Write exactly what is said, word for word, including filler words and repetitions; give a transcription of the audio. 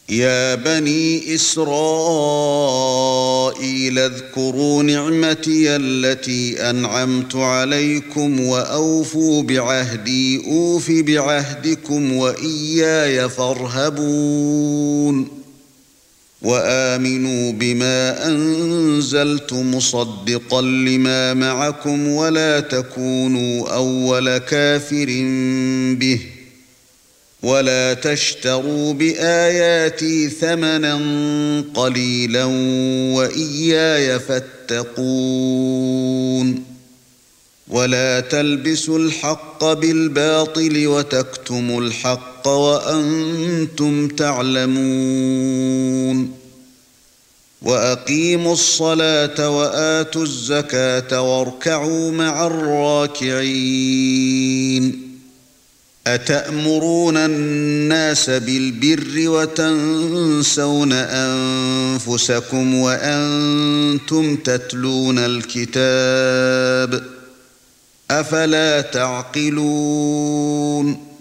يا بني إسرائيل اذكروا نعمتي التي أنعمت عليكم وأوفوا بعهدي أوف بعهدكم وإياي فارهبون وآمنوا بما أنزلت مصدقا لما معكم ولا تكونوا أول كافر به ولا تشتروا بآياتي ثمنا قليلا وإياي فاتقون ولا تلبسوا الحق بالباطل وتكتموا الحق وأنتم تعلمون وأقيموا الصلاة وآتوا الزكاة واركعوا مع الراكعين أتأمرون الناس بالبر وتنسون أنفسكم وأنتم تتلون الكتاب أفلا تعقلون